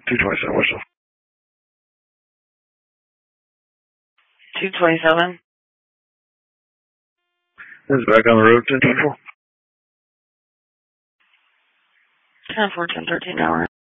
227, what's up? 227. This is back on the road, 1024. 10-4, 10-13 hour.